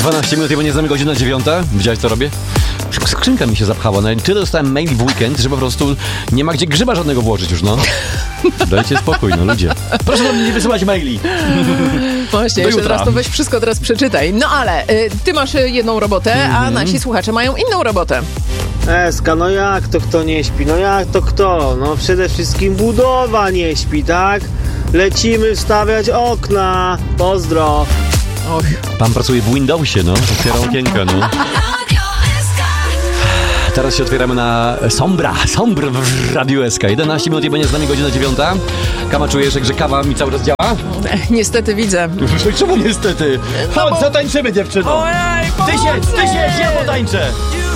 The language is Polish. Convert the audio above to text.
12 minut, bo nie znamy godzina 9. Widziałeś, co robię? Skrzynka mi się zapchała. Tyle dostałem mail w weekend, że po prostu nie ma gdzie grzyba żadnego włożyć już, no. Dajcie spokój, no ludzie. Proszę do mnie nie wysyłać maili. Właśnie, jeszcze teraz to weź wszystko teraz przeczytaj. No ale ty masz jedną robotę, a nasi słuchacze mają inną robotę. Eska, no jak to kto nie śpi? No jak to kto? No przede wszystkim budowa nie śpi, tak? Lecimy wstawiać okna. Pozdro. Och. Pan pracuje w Windowsie, no. Otwiera okienka, no. Teraz się otwieramy na Sombr w Radiu SK. 11 minut i będzie z nami godzina 9. Kama, czujesz, że kawa mi cały czas działa? Niestety widzę. Czemu niestety? Chodź, zatańczymy, dziewczyno. Ojej, Ty siedź, ja potańczę.